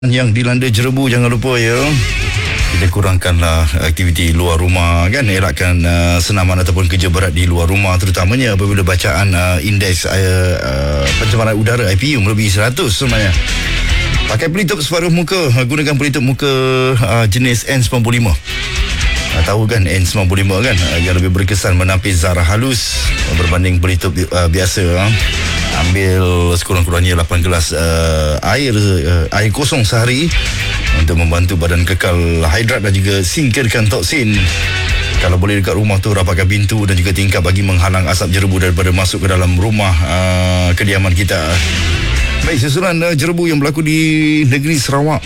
Yang dilanda jerebu, jangan lupa ya, kita kurangkanlah aktiviti luar rumah kan, elakkan senaman ataupun kerja berat di luar rumah, terutamanya apabila bacaan indeks pencemaran udara IPU melebihi 100 sebenarnya. Pakai pelitup separuh muka, gunakan pelitup muka jenis N95. Tahu kan N95 kan, yang lebih berkesan menapis zarah halus berbanding pelitup biasa. Ambil sekurang-kurangnya 8 gelas air kosong sehari untuk membantu badan kekal hidrat dan juga singkirkan toksin. Kalau boleh dekat rumah tu rapatkan pintu dan juga tingkap bagi menghalang asap jerebu daripada masuk ke dalam rumah kediaman kita. Baik, susulan jerebu yang berlaku di negeri Sarawak.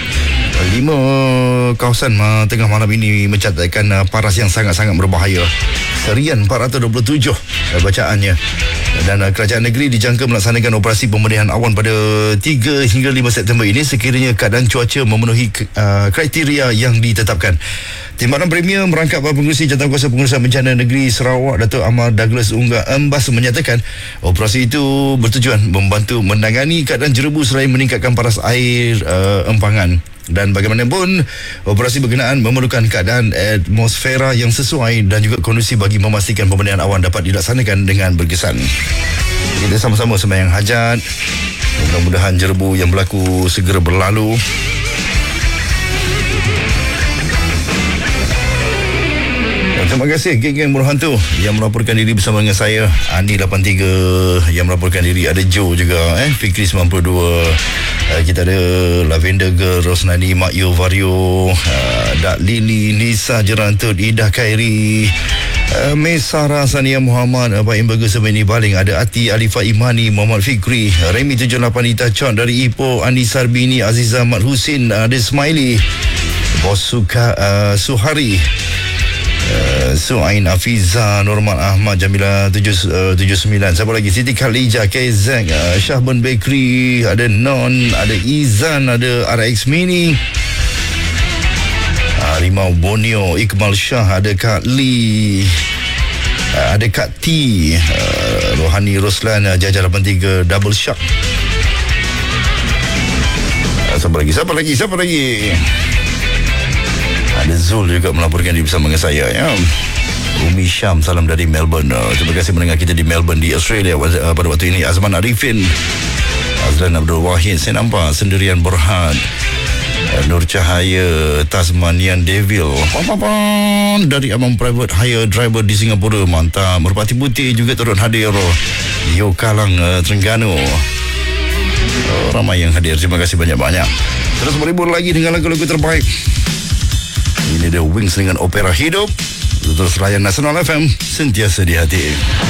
5 kawasan tengah malam ini mencatatkan paras yang sangat-sangat berbahaya. Serian 427 bacaannya. Dan kerajaan negeri dijangka melaksanakan operasi pembersihan awan pada 3 hingga 5 September ini sekiranya keadaan cuaca memenuhi kriteria yang ditetapkan. Timbalan Premier merangkap pengurusi Jawatankuasa Pengurusan Bencana Negeri Sarawak, Datuk Ahmad Douglas Unggah Embas menyatakan operasi itu bertujuan membantu menangani keadaan jerebu selain meningkatkan paras air empangan. Dan bagaimanapun, operasi berkenaan memerlukan keadaan atmosfera yang sesuai dan juga kondusif bagi memastikan pembersihan awan dapat dilaksanakan dengan berkesan. Kita sama-sama sembahyang hajat. Mudah-mudahan jerebu yang berlaku segera berlalu. Terima kasih geng-geng Buruh Hantu yang melaporkan diri bersama dengan saya, Ani 83, yang melaporkan diri, ada Joe juga, Fikri 92, kita ada Lavender Girl, Rosnani, Mak Yo Vario, Dak Lili, Nisa Jerantut, Ida Khairi, Mesara Sania Muhammad, Pak Imbaga Semeni Baling, ada Ati Alifah Imani, Muhammad Fikri, Remy 78, Ita Chon dari Ipoh, Andi Sarbini, Aziza Mat Husin, ada Smiley, Bos Suhari, Suain Afiza, Norman Ahmad, Jamila 79, siapa lagi, Siti Khalija, Kezek, Syahban Bakery, ada Non, ada Izan, ada RX Mini, Rimau Borneo, Iqbal Shah, ada Kak Lee, ada Kak T, Rohani Roslan, Jajar 83, Double Shark. Siapa lagi? Ada Zul juga melaporkan diri bersama dengan saya ya. Umi Syam, salam dari Melbourne. Terima kasih mendengar kita di Melbourne di Australia pada waktu ini. Azman Arifin, Azlan Abdul Wahid, saya nampak Sendirian Berhad, Nur Cahaya, Tasmanian Devil, dari Abang Private Hire Driver di Singapura, mantap. Merpati Putih juga turut hadir. Yo Kalang, Terengganu, ramai yang hadir. Terima kasih banyak-banyak. Terus berhibur lagi dengan lagu-lagu terbaik. Ini The Wings dengan Opera Hidup. Terus layan Nasional FM, sentiasa di hati.